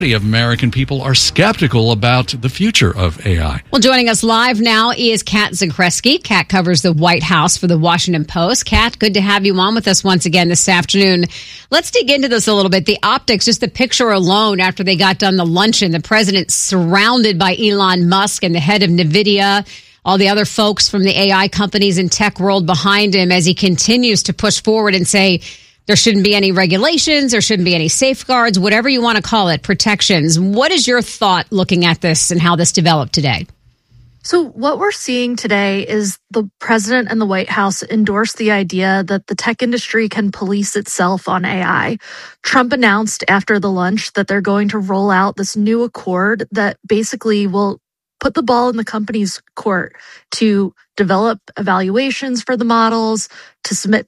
of American people are skeptical about the future of AI. Well, joining us live now is Kat Zakrzewski. Kat covers the White House for the Washington Post. Kat, good to have you on with us once again this afternoon. Let's dig into this a little bit. The optics, just the picture alone after they got done the luncheon, the president surrounded by Elon Musk and the head of NVIDIA, all the other folks from the AI companies and tech world behind him as he continues to push forward and say, there shouldn't be any regulations, there shouldn't be any safeguards, whatever you want to call it, protections. What is your thought looking at this and how this developed today? So what we're seeing today is the president and the White House endorse the idea that the tech industry can police itself on AI. Trump announced after the lunch that they're going to roll out this new accord that basically will put the ball in the company's court to develop evaluations for the models, to submit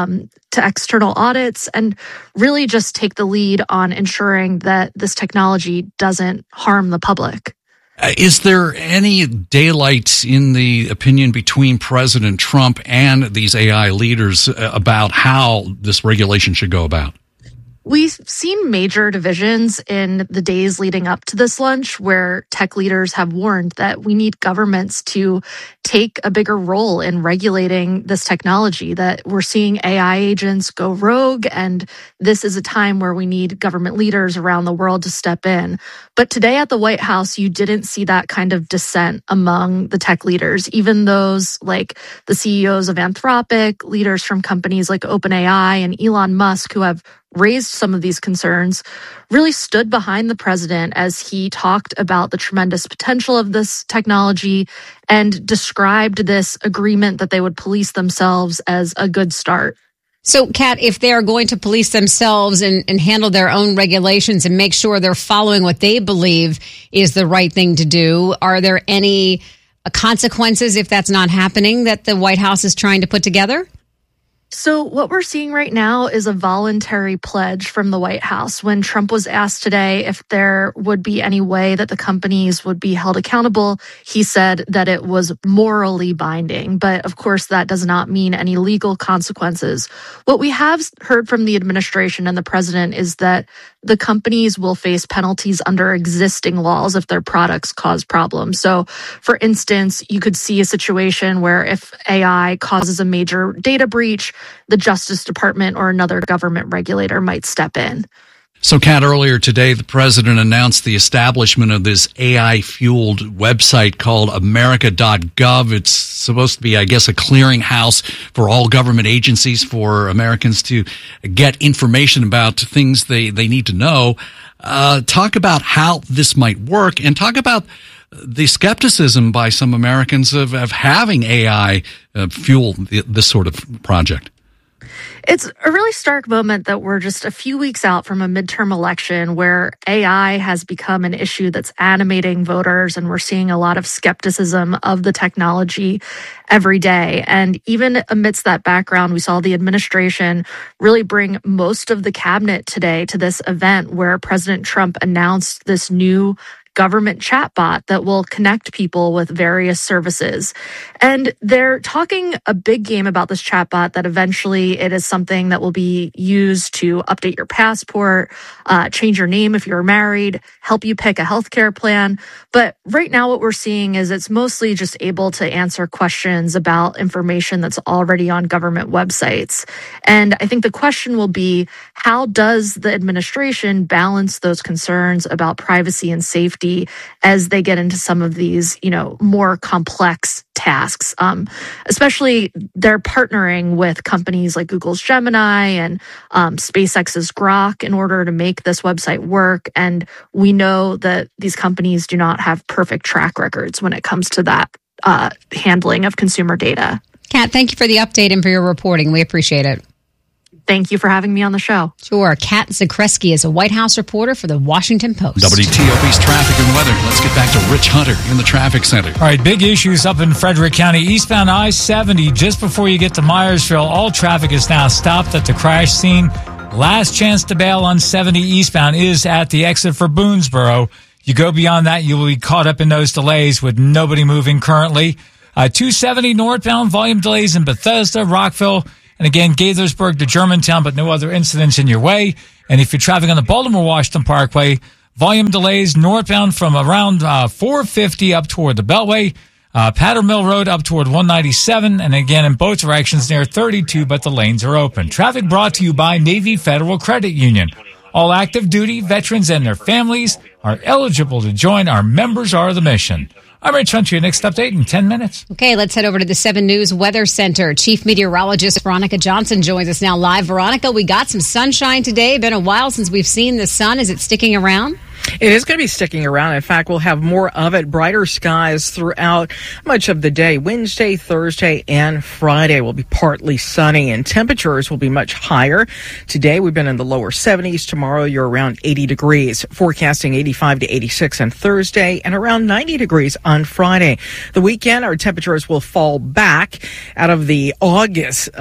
to external audits, and really just take the lead on ensuring that this technology doesn't harm the public. Is there any daylight in the opinion between President Trump and these AI leaders about how this regulation should go about? We've seen major divisions in the days leading up to this lunch where tech leaders have warned that we need governments to take a bigger role in regulating this technology, that we're seeing AI agents go rogue, and this is a time where we need government leaders around the world to step in. But today at the White House, you didn't see that kind of dissent among the tech leaders, even those like the CEOs of Anthropic, leaders from companies like OpenAI and Elon Musk, who have raised some of these concerns, really stood behind the president as he talked about the tremendous potential of this technology and described this agreement that they would police themselves as a good start. So, Kat, if they are going to police themselves and handle their own regulations and make sure they're following what they believe is the right thing to do, are there any consequences if that's not happening that the White House is trying to put together? So what we're seeing right now is a voluntary pledge from the White House. When Trump was asked today if there would be any way that the companies would be held accountable, he said that it was morally binding. But of course, that does not mean any legal consequences. What we have heard from the administration and the president is that the companies will face penalties under existing laws if their products cause problems. So, for instance, you could see a situation where if AI causes a major data breach, the Justice Department or another government regulator might step in. So, Kat, earlier today, the president announced the establishment of this AI-fueled website called America.gov. It's supposed to be, I guess, a clearinghouse for all government agencies for Americans to get information about things they need to know. Talk about how this might work, and talk about the skepticism by some Americans of having AI fuel this sort of project. It's a really stark moment that we're just a few weeks out from a midterm election where AI has become an issue that's animating voters, and we're seeing a lot of skepticism of the technology every day. And even amidst that background, we saw the administration really bring most of the cabinet today to this event where President Trump announced this new government chatbot that will connect people with various services. And they're talking a big game about this chatbot that eventually it is something that will be used to update your passport, change your name if you're married, help you pick a healthcare plan. But right now what we're seeing is it's mostly just able to answer questions about information that's already on government websites. And I think the question will be, how does the administration balance those concerns about privacy and safety as they get into some of these, more complex tasks? Especially they're partnering with companies like Google's Gemini and SpaceX's Grok in order to make this website work. And we know that these companies do not have perfect track records when it comes to that handling of consumer data. Kat, thank you for the update and for your reporting. We appreciate it. Thank you for having me on the show. Sure. Kat Zakrzewski is a White House reporter for the Washington Post. WTOP's traffic and weather. Let's get back to Rich Hunter in the traffic center. All right, big issues up in Frederick County. Eastbound I-70, just before you get to Myersville, all traffic is now stopped at the crash scene. Last chance to bail on 70 eastbound is at the exit for Boonesboro. You go beyond that, you will be caught up in those delays with nobody moving currently. 270 northbound, volume delays in Bethesda, Rockville, and again, Gaithersburg to Germantown, but no other incidents in your way. And if you're traveling on the Baltimore-Washington Parkway, Volume delays northbound from around 450 up toward the Beltway. Powder Mill Road up toward 197, and again in both directions near 32, but the lanes are open. Traffic brought to you by Navy Federal Credit Union. All active duty veterans and their families are eligible to join. Our members are the mission. I'm Rich Hunt. Your next update in 10 minutes. Okay, let's head over to the 7 News Weather Center. Chief Meteorologist Veronica Johnson joins us now live. Veronica, we got some sunshine today. Been a while since we've seen the sun. Is it sticking around? It is going to be sticking around. In fact, we'll have more of it. Brighter skies throughout much of the day. Wednesday, Thursday, and Friday will be partly sunny, and temperatures will be much higher. Today, we've been in the lower 70s. Tomorrow, you're around 80 degrees. Forecasting 85 to 86 on Thursday and around 90 degrees on Friday. The weekend, our temperatures will fall back out of the August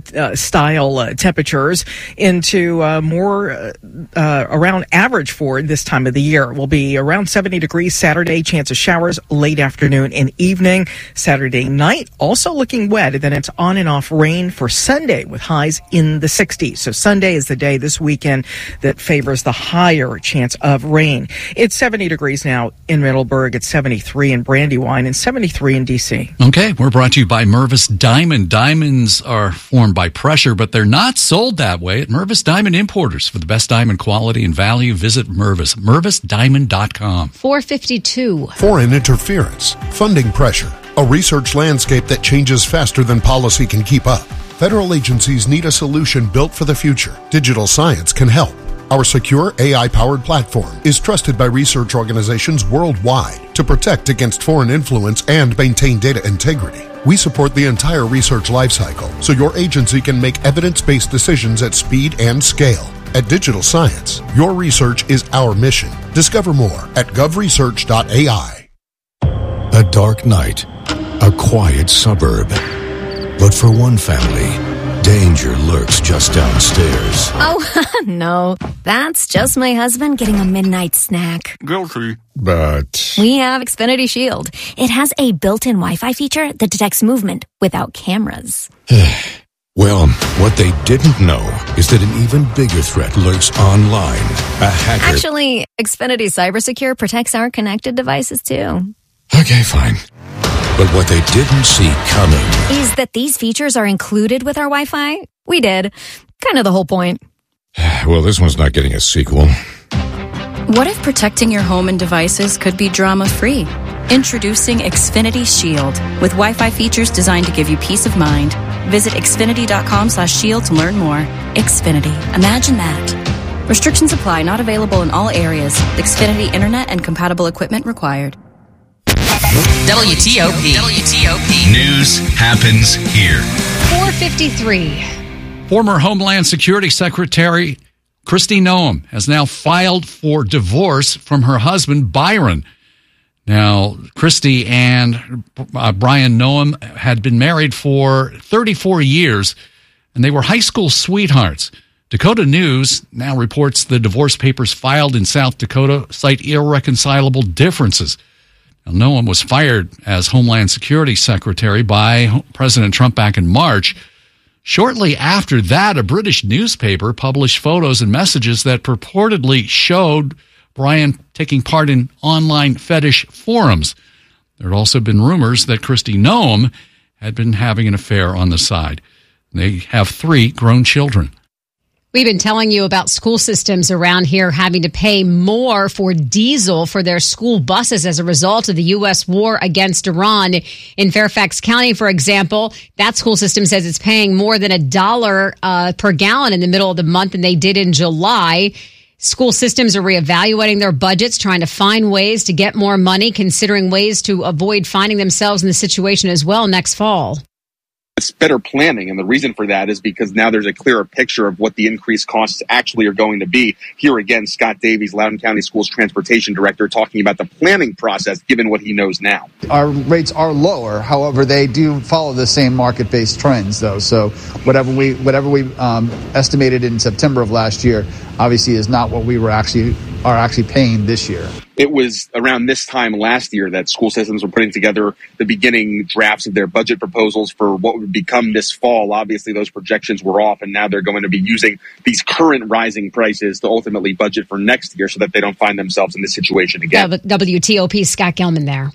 style temperatures into more around average for this time of the year. Will be around 70 degrees Saturday, chance of showers late afternoon and evening. Saturday night also looking wet, and then it's on and off rain for Sunday with highs in the 60s. So Sunday is the day this weekend that favors the higher chance of rain. It's 70 degrees now in Middleburg. It's 73 in Brandywine and 73 in D.C. Okay, we're brought to you by Mervis Diamond. Diamonds are formed by pressure, but they're not sold that way at Mervis Diamond Importers. For the best diamond quality and value, visit Mervis. MervisDiamond.com. 452. Foreign interference, funding pressure, a research landscape that changes faster than policy can keep up. Federal agencies need a solution built for the future. Digital science can help. Our secure AI-powered platform is trusted by research organizations worldwide to protect against foreign influence and maintain data integrity. We support the entire research lifecycle so your agency can make evidence-based decisions at speed and scale. At Digital Science, your research is our mission. Discover more at govresearch.ai. A dark night, a quiet suburb. But for one family, danger lurks just downstairs. Oh, no. That's just my husband getting a midnight snack. Guilty. But we have Xfinity Shield. It has a built-in Wi-Fi feature that detects movement without cameras. Well, what they didn't know is that an even bigger threat lurks online. A hacker. Actually, Xfinity CyberSecure protects our connected devices, too. Okay, fine. But what they didn't see coming is that these features are included with our Wi-Fi. We did. Kind of the whole point. Well, this one's not getting a sequel. What if protecting your home and devices could be drama-free? Introducing Xfinity Shield with Wi-Fi features designed to give you peace of mind. Visit Xfinity.com/shield to learn more. Xfinity. Imagine that. Restrictions apply. Not available in all areas. Xfinity Internet and compatible equipment required. WTOP. News happens here. 453. Former Homeland Security Secretary Kristi Noem has now filed for divorce from her husband, Byron. Now, Kristi and Brian Noem had been married for 34 years, and they were high school sweethearts. Dakota News now reports the divorce papers filed in South Dakota cite irreconcilable differences. Now, Noem was fired as Homeland Security Secretary by President Trump back in March. Shortly after that, a British newspaper published photos and messages that purportedly showed Brian taking part in online fetish forums. There had also been rumors that Kristi Noem had been having an affair on the side. They have 3 grown children. We've been telling you about school systems around here having to pay more for diesel for their school buses as a result of the U.S. war against Iran. In Fairfax County, for example, that school system says it's paying more than $1 per gallon in the middle of the month than they did in July. School systems are reevaluating their budgets, trying to find ways to get more money, considering ways to avoid finding themselves in the situation as well next fall. It's better planning, and the reason for that is because now there's a clearer picture of what the increased costs actually are going to be. Here again, Scott Davies, Loudoun County Schools Transportation Director, talking about the planning process given what he knows now. Our rates are lower, however, they do follow the same market-based trends, though. So whatever we estimated in September of last year, obviously is not what we are actually paying this year. It was around this time last year that school systems were putting together the beginning drafts of their budget proposals for what would become this fall. Obviously, those projections were off, and now they're going to be using these current rising prices to ultimately budget for next year so that they don't find themselves in this situation again. WTOP, Scott Gelman there.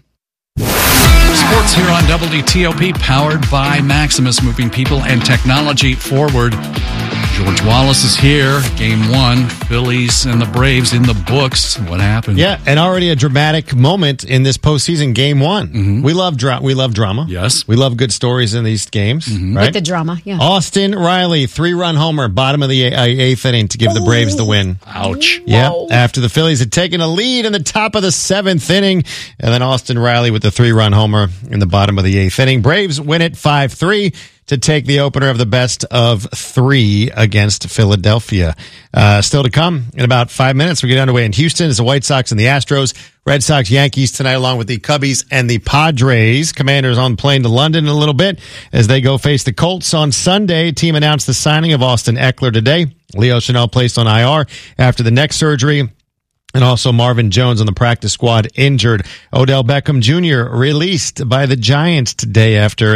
Sports here on WTOP, powered by Maximus, moving people and technology forward. George Wallace is here. Game 1, Phillies and the Braves in the books. What happened? Yeah, and already a dramatic moment in this postseason, Game 1. Mm-hmm. We love drama. Yes. We love good stories in these games, right? With the drama, yeah. Austin Riley, 3-run homer, bottom of the eighth inning to give the Braves the win. Ouch. Yeah, after the Phillies had taken a lead in the top of the 7th inning, and then Austin Riley with the 3-run homer in the bottom of the 8th inning. Braves win it 5-3 to take the opener of the best of 3 against Philadelphia. Still to come in about 5 minutes. We get underway in Houston. It's the White Sox and the Astros. Red Sox, Yankees tonight, along with the Cubbies and the Padres. Commanders on plane to London in a little bit as they go face the Colts on Sunday. Team announced the signing of Austin Eckler today. Leo Chanel placed on IR after the neck surgery. And also Marvin Jones on the practice squad injured. Odell Beckham Jr. released by the Giants today after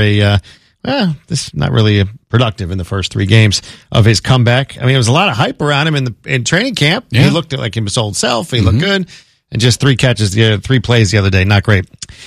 this is not really productive in the first 3 games of his comeback. I mean, there was a lot of hype around him in training camp. Yeah. He looked like his old self. He looked good. And just 3 catches, 3 plays the other day. Not great.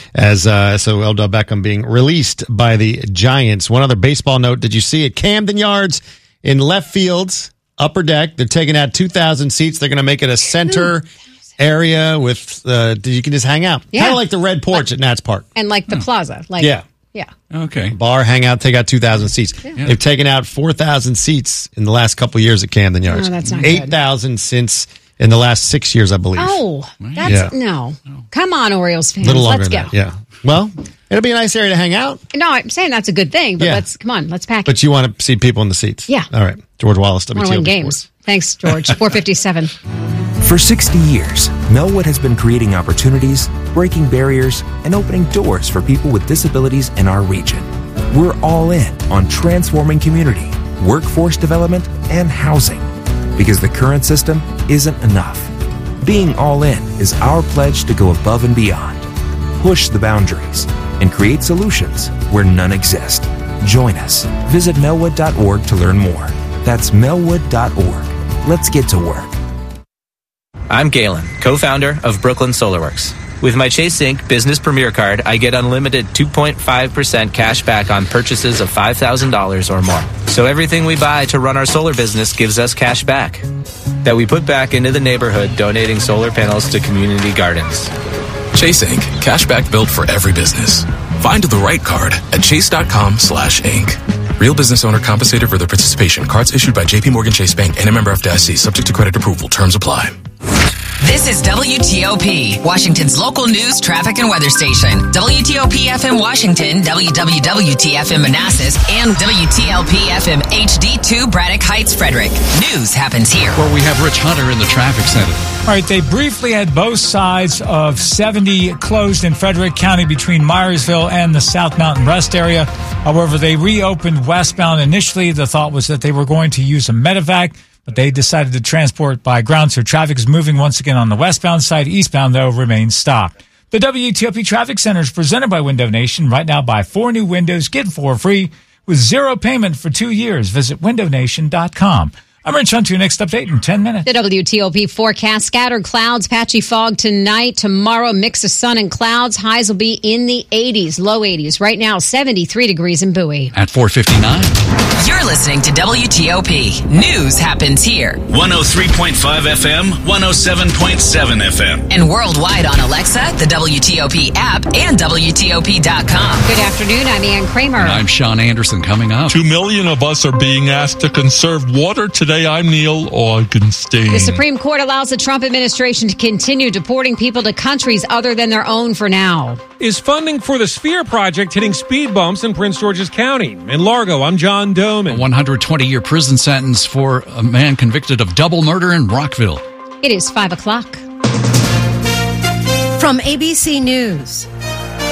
So Odell Beckham being released by the Giants. One other baseball note. Did you see at Camden Yards in left field's upper deck? They're taking out 2,000 seats. They're going to make it a center area with, you can just hang out. Yeah. Kind of like the red porch at Nats Park. And like the plaza. Yeah. Okay. Bar, hang out, take out 2,000 seats. Yeah. They've taken out 4,000 seats in the last couple of years at Camden Yards. Oh, that's not 8,000 since in the last 6 years, I believe. Oh, that's no. Come on, Orioles fans. A little longer let's than go. That, yeah. Well, it'll be a nice area to hang out. No, I'm saying that's a good thing, but let's pack it. But you want to see people in the seats. Yeah. All right. George Wallace, WTOP want to win games. Sports. Thanks, George. 457. For 60 years, Melwood has been creating opportunities, breaking barriers, and opening doors for people with disabilities in our region. We're all in on transforming community, workforce development, and housing. Because the current system isn't enough. Being all in is our pledge to go above and beyond, push the boundaries, and create solutions where none exist. Join us. Visit melwood.org to learn more. That's melwood.org. Let's get to work. I'm Galen, co-founder of Brooklyn SolarWorks. With my Chase Inc. Business Premier Card, I get unlimited 2.5% cash back on purchases of $5,000 or more. So everything we buy to run our solar business gives us cash back that we put back into the neighborhood, donating solar panels to community gardens. Chase Inc. Cashback built for every business. Find the right card at chase.com/inc. Real business owner compensated for their participation. Cards issued by JP Morgan Chase Bank and a member FDIC. Subject to credit approval. Terms apply. This is WTOP, Washington's local news, traffic, and weather station. WTOP FM Washington, WWWT-FM Manassas, and WTLP FM HD2 Braddock Heights, Frederick. News happens here. Where we have Rich Hunter in the traffic center. All right, they briefly had both sides of 70 closed in Frederick County between Myersville and the South Mountain Rest area. However, they reopened westbound. Initially, the thought was that they were going to use a medevac, but they decided to transport by ground, so traffic is moving once again on the westbound side. Eastbound, though, remains stopped. The WTOP Traffic Center is presented by Window Nation. Right now, buy 4 new windows, get 4 free with 0 payment for 2 years. Visit windownation.com. I'm Rich Hunt. Your next update in 10 minutes. The WTOP forecast: scattered clouds, patchy fog tonight. Tomorrow, mix of sun and clouds. Highs will be in the 80s, low 80s. Right now, 73 degrees in Bowie. At 4:59. You're listening to WTOP. News happens here. 103.5 FM, 107.7 FM. And worldwide on Alexa, the WTOP app, and WTOP.com. Good afternoon. I'm Ann Kramer. And I'm Sean Anderson. Coming up. 2 million of us are being asked to conserve water today. I'm Neil Augenstein. The Supreme Court allows the Trump administration to continue deporting people to countries other than their own for now. Is funding for the Sphere project hitting speed bumps in Prince George's County? In Largo, I'm John Doman. A 120-year prison sentence for a man convicted of double murder in Rockville. It is 5 o'clock. From ABC News.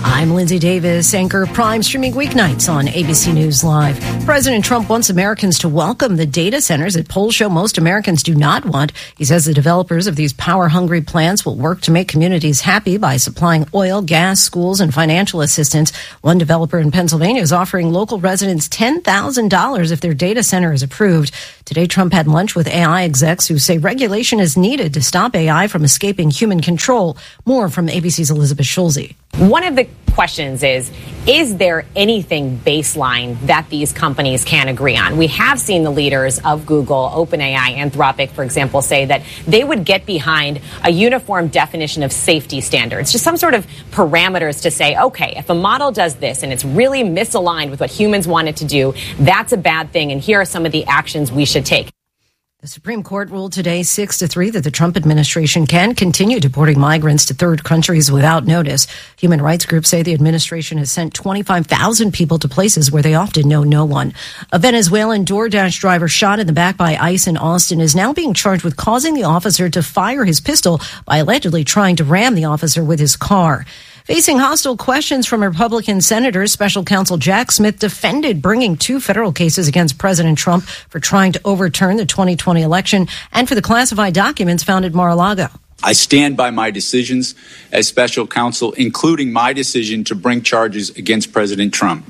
I'm Lindsay Davis, anchor Prime, streaming weeknights on ABC News Live. President Trump wants Americans to welcome the data centers that polls show most Americans do not want. He says the developers of these power-hungry plants will work to make communities happy by supplying oil, gas, schools, and financial assistance. One developer in Pennsylvania is offering local residents $10,000 if their data center is approved. Today, Trump had lunch with AI execs who say regulation is needed to stop AI from escaping human control. More from ABC's Elizabeth Schulze. One of the questions is there anything baseline that these companies can agree on? We have seen the leaders of Google, OpenAI, Anthropic, for example, say that they would get behind a uniform definition of safety standards, just some sort of parameters to say, okay, if a model does this and it's really misaligned with what humans want it to do, that's a bad thing, and here are some of the actions we should take. The Supreme Court ruled today 6-3 that the Trump administration can continue deporting migrants to third countries without notice. Human rights groups say the administration has sent 25,000 people to places where they often know no one. A Venezuelan DoorDash driver shot in the back by ICE in Austin is now being charged with causing the officer to fire his pistol by allegedly trying to ram the officer with his car. Facing hostile questions from Republican senators, Special Counsel Jack Smith defended bringing 2 federal cases against President Trump for trying to overturn the 2020 election and for the classified documents found at Mar-a-Lago. I stand by my decisions as special counsel, including my decision to bring charges against President Trump.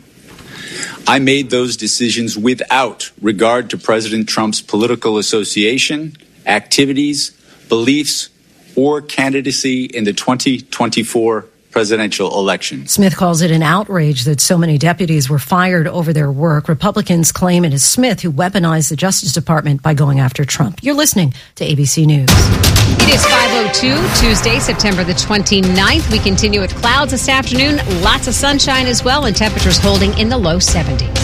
I made those decisions without regard to President Trump's political association, activities, beliefs, or candidacy in the 2024 presidential election. Smith calls it an outrage that so many deputies were fired over their work. Republicans claim it is Smith who weaponized the Justice Department by going after Trump. You're listening to ABC News. It is 5:02, Tuesday, September the 29th. We continue with clouds this afternoon, lots of sunshine as well, and temperatures holding in the low 70s.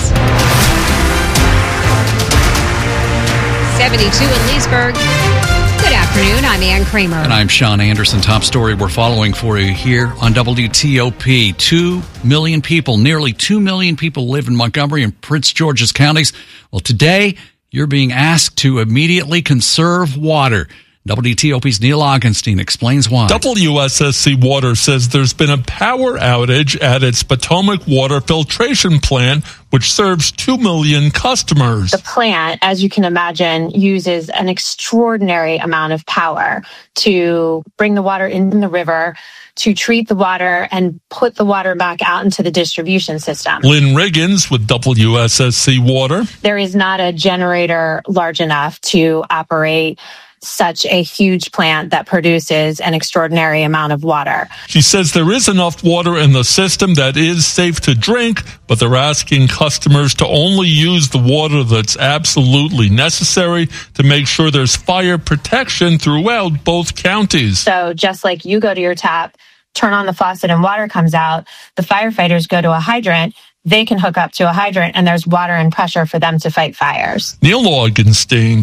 72 in Leesburg. Good afternoon. I'm Ann Kramer. And I'm Sean Anderson. Top story we're following for you here on WTOP. 2 million people, nearly 2 million people live in Montgomery and Prince George's counties. Well, today you're being asked to immediately conserve water. WTOP's Neil Augenstein explains why. WSSC Water says there's been a power outage at its Potomac Water Filtration Plant, which serves 2 million customers. The plant, as you can imagine, uses an extraordinary amount of power to bring the water in the river, to treat the water and put the water back out into the distribution system. Lynn Riggins with WSSC Water. There is not a generator large enough to operate such a huge plant that produces an extraordinary amount of water. She says there is enough water in the system that is safe to drink, but they're asking customers to only use the water that's absolutely necessary to make sure there's fire protection throughout both counties. So just like you go to your tap, turn on the faucet and water comes out, the firefighters go to a hydrant, they can hook up to a hydrant and there's water and pressure for them to fight fires. Neil Augenstein,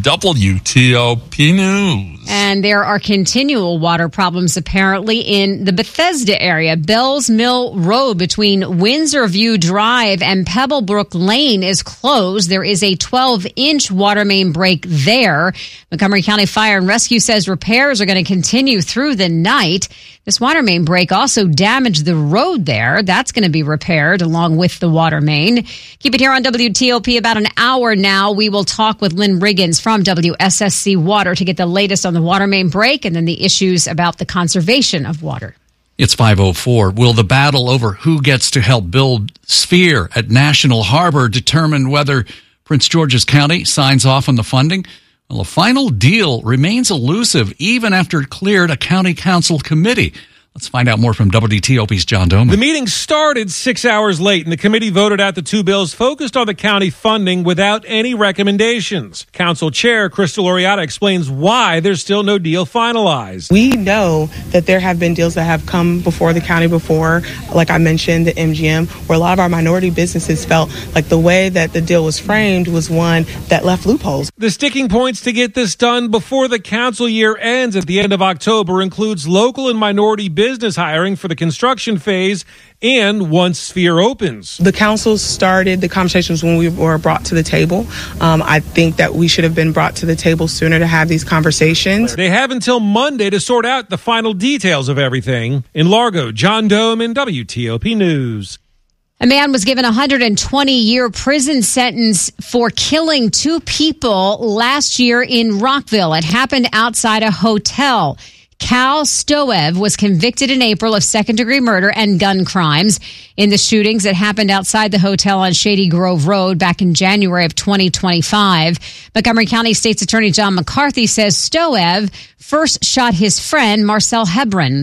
WTOP News. And there are continual water problems apparently in the Bethesda area. Bells Mill Road between Windsor View Drive and Pebblebrook Lane is closed. There is a 12-inch water main break there. Montgomery County Fire and Rescue says repairs are going to continue through the night. This water main break also damaged the road there. That's going to be repaired along with the water main. Keep it here on WTOP. About an hour now, we will talk with Lynn Riggins from WSSC Water to get the latest on the water main break and then the issues about the conservation of water. It's 5:04. Will the battle over who gets to help build Sphere at National Harbor determine whether Prince George's County signs off on the funding? Well, a final deal remains elusive even after it cleared a county council committee. Let's find out more from WTOP's John Doman. The meeting started 6 hours late, and the committee voted out the 2 bills focused on the county funding without any recommendations. Council Chair Crystal Oriata explains why there's still no deal finalized. We know that there have been deals that have come before the county before, like I mentioned, the MGM, where a lot of our minority businesses felt like the way that the deal was framed was one that left loopholes. The sticking points to get this done before the council year ends at the end of October includes local and minority businesses business hiring for the construction phase and once Sphere opens. The council started the conversations when we were brought to the table. I think that we should have been brought to the table sooner to have these conversations. They have until Monday to sort out the final details of everything. In Largo, John Doman, WTOP News. A man was given a 120-year prison sentence for killing 2 people last year in Rockville. It happened outside a hotel. Cal Stoev was convicted in April of second-degree murder and gun crimes in the shootings that happened outside the hotel on Shady Grove Road back in January of 2025. Montgomery County State's Attorney John McCarthy says Stoev first shot his friend Marcel Hebron.